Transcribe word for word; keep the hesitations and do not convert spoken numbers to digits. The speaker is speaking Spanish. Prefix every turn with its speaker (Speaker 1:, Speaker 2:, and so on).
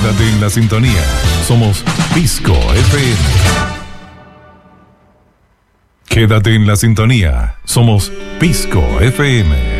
Speaker 1: Quédate en la sintonía. Somos Pisco F M. Quédate en la sintonía. Somos Pisco F M.